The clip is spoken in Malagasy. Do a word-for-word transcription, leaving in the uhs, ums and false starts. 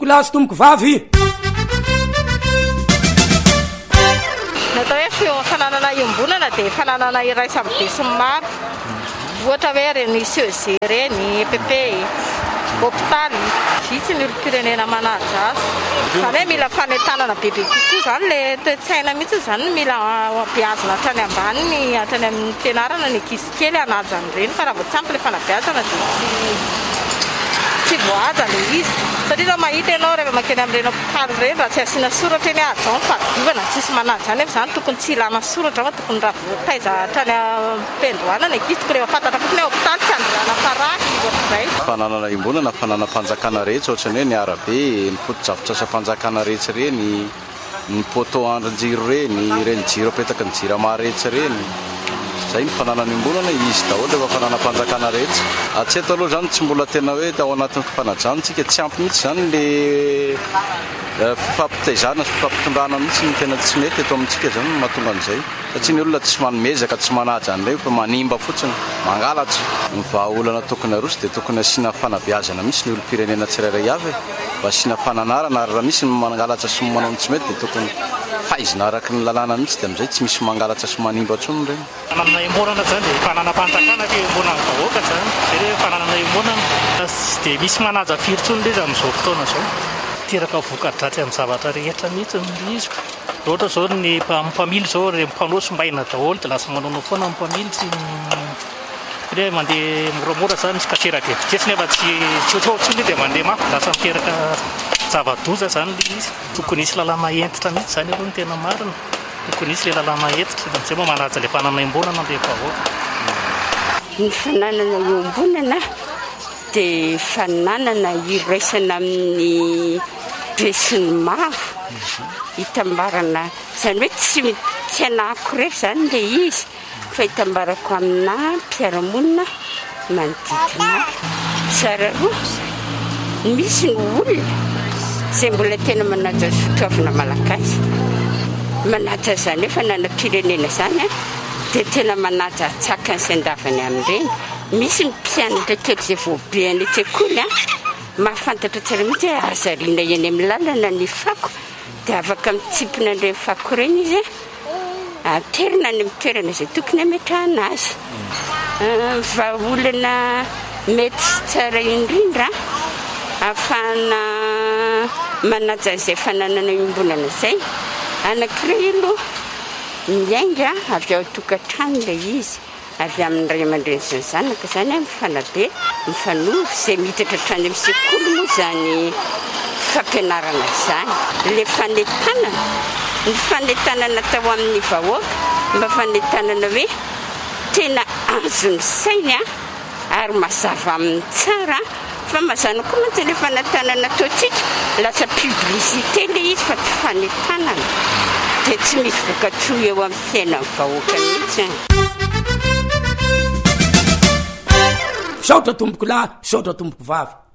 lahy sy tomboko vavy. Natao hoe fananana iombonana dia fananana iray samy be sy maro. Ohatra hoe reny C E G reny, E P P, hôpitaly, vitsy ny olom-pirenena manaja azy. Izany hoe mila fanetanana bebe kokoa zany ilay toe-tsaina mihitsy zany no mila beazina hatrany ambany ny hatrany amin'ny fianarana ny ankizy kely hanaja an'ireny fa raha vao tsy ampy ilay fanabeazana dia tsy tsy voahaja ilay izy. Satria raha mahita ianao rehefa makeny amin'ireny hôpitaly ireny raha tsy asiana soratra eny ahaja ny fadiovana tsisy manaja zany efa zany tokony tsy ilana soratra fa tokony raha voataiza hatrany am-pendohana ny ankizy tokony efa fantatra fotsiny hoe hôpitaly tsy androana parasy ohatr'izay. Fananana iombonana fananam-panjakana rehetra ohatrany hoe ny arabe, ny foto-drafitrasa-panjakana rehetra reny, ny poto andrin-jiro reny, ireny jiro apetaka ny jirama rehetra reny. Zay ny fananana iombonana izy daholo efa fananam-panjakana rehetra. Hatreto aloha zany tsy mbola tena hoe ao anatin'ny fifanajantsika tsy ampy mihitsy zany le fifampitaizana sy fifampitondrana mihitsy ny tena tsy mety eto amintsika zany mahatonga an'izay. Satria ny olona tsy manomezaka tsy manaja an'ilay fa manimba fotsiny mangalatra. Ny vahaolana tokony aroso dia tokony asiana fanabeazana mihitsy ny olom-pirenena tsirairay avy mba asiana fananarana ary raha misy ny mangalatra sy manao tsy mety dia tokony fahaizina araky ny lalàna mihitsy dia amin'izay tsy misy mangalatra sy manimba ntsony ireny. Fananana iombonana zany dia fananam-panjakana dia iombonana vahoaka zany. Zay hoe fananana iombonana tsy dia misy manaja firy ntsony ilay izy amin'izao fotoana izao. Teraka voka-dratsy amin'ny zavatra rehetra mihitsy ny izy. Ohatra zao ny mpamily zao mpanao sombaina daholo dia lasa manao foana ny mpamily tsy hoe mandeha moramora zany misy kateraka vitesy nefa tsy tsy ohatr'olona dia mandeha mafy lasa miteraka zava-doza zany ilay izy. Tokony isy lalàna entitra mihitsy zany aloha ny tena marina. Tokony isy ilay lalàna entitra dia amin'izay moa manaja ilay fananana iombonana ilay vahoaka. Ny fananana iombonana dia fananana iraisana amin'ny be sy ny maro hitambarana zany hoe tsy tsy anahako rery zany ilay izy fa hitambarako amina mpiara-monina manodidina tsara roa. Misy ny olona izay mbola tena manaja fitoavana malagasy manaja zany hoe fananam-pirenena zany a dia tena manaja tsaka ny sendavany amin'ireny. Misy ny mpianatra kely izay voabe any an-tsekoly a mahafantatra tsara mihitsy hoe azariana eny amin'ny lalana ny fako dia afaka mitsipina an'ireny fako ireny izy a aterina any amin'ny toerana izay tokony hametrahana azy. Vahaolana mety sy tsara indrindra ahafahana manaja izay fananana iombonana izay anankiray aloha miainga avy ao tokantrano ilay izy avy amin'ny ray aman-dreny sy ny zanaka zany a mifanabe mifanohy izay miditra hatrany amin'ny sekoly moa zany fampianarana izany. Ilay fanetanana ny fanetanana tao amin'ny vahoaka mba fanetanana hoe tena azo ny sainy a ary mazava amin'ny tsara fa mazana koa mantsy ilay fanetanana ataontsika lasa publicité ilay izy fa tsy fanetanana dia tsy misy voka-tsoa eo amin'ny fiainan'ny vahoaka mihitsy. Saotra tomboko lahy, saotra tomboko vavy.